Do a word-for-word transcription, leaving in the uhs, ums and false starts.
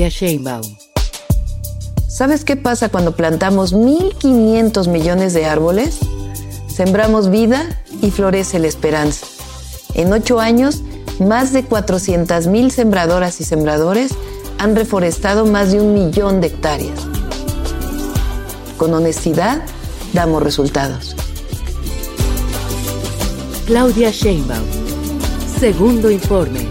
Sheinbaum. ¿Sabes qué pasa cuando plantamos mil quinientos millones de árboles? Sembramos vida y florece la esperanza. En ocho años, más de cuatrocientas mil sembradoras y sembradores han reforestado más de un millón de hectáreas. Con honestidad, damos resultados. Claudia Sheinbaum. Segundo informe.